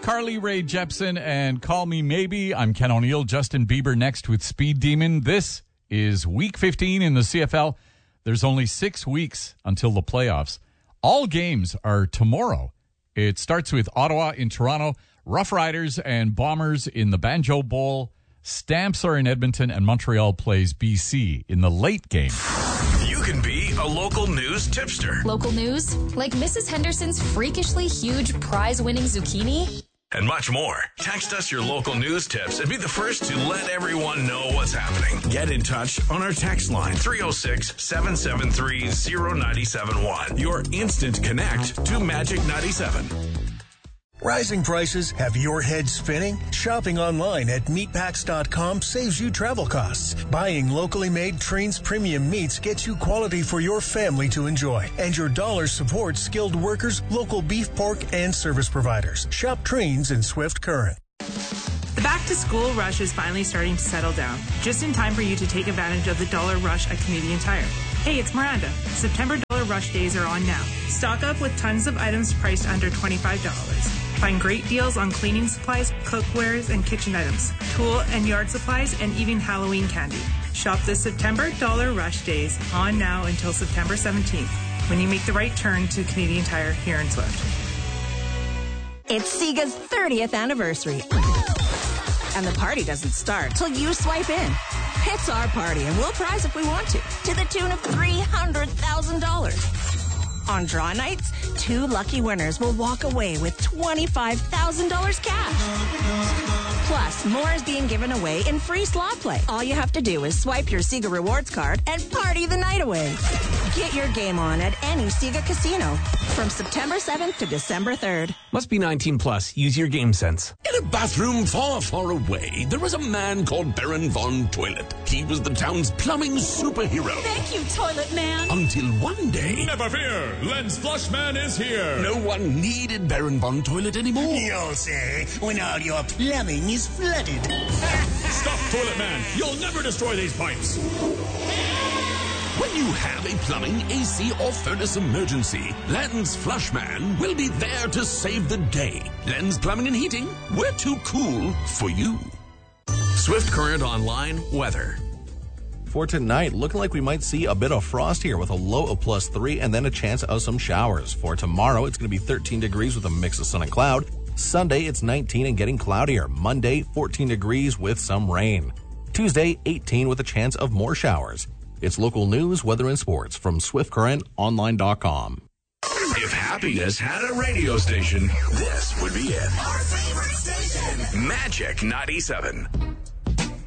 Carly Rae Jepsen and Call Me Maybe. I'm Ken O'Neill. Justin Bieber next with Speed Demon. This is Week 15 in the CFL. There's only 6 weeks until the playoffs. All games are tomorrow. It starts with Ottawa in Toronto, Rough Riders and Bombers in the Banjo Bowl. Stamps are in Edmonton, and Montreal plays BC in the late game. You can be a local news tipster. Local news? Like Mrs. Henderson's freakishly huge prize-winning zucchini? And much more. Text us your local news tips and be the first to let everyone know what's happening. Get in touch on our text line, 306-773-0971. Your instant connect to Magic 97. Rising prices have your head spinning? Shopping online at meatpacks.com saves you travel costs. Buying locally made Trains premium meats gets you quality for your family to enjoy. And your dollars supports skilled workers, local beef, pork, and service providers. Shop Trains in Swift Current. The back-to-school rush is finally starting to settle down, just in time for you to take advantage of the Dollar Rush at Canadian Tire. Hey, it's Miranda. September Dollar Rush days are on now. Stock up with tons of items priced under $25. Find great deals on cleaning supplies, cookwares, and kitchen items, tool and yard supplies, and even Halloween candy. Shop this September Dollar Rush days on now until September 17th, when you make the right turn to Canadian Tire here in Swift. It's Sega's 30th anniversary. And the party doesn't start till you swipe in. It's our party, and we'll prize if we want to the tune of $300,000. On draw nights, 2 lucky winners will walk away with $25,000 cash. Plus, more is being given away in free slot play. All you have to do is swipe your Sega Rewards card and party the night away. Get your game on at any Sega casino from September 7th to December 3rd. Must be 19 plus. Use your game sense. In a bathroom far, far away, there was a man called Baron Von Toilet. He was the town's plumbing superhero. Thank you, Toilet Man. Until one day... Never fear! Lens Flushman is here! No one needed Baron Von Toilet anymore. You'll say, when all your plumbing is flooded. Stop, Toilet Man! You'll never destroy these pipes! When you have a plumbing, AC, or furnace emergency, Lens Flushman will be there to save the day. Lens Plumbing and Heating, we're too cool for you. Swift Current Online weather. For tonight, looking like we might see a bit of frost here with a low of +3 and then a chance of some showers. For tomorrow, it's going to be 13 degrees with a mix of sun and cloud. Sunday, it's 19 and getting cloudier. Monday, 14 degrees with some rain. Tuesday, 18 with a chance of more showers. It's local news, weather, and sports from SwiftCurrentOnline.com. If happiness had a radio station, this would be it. Our favorite station, Magic 97.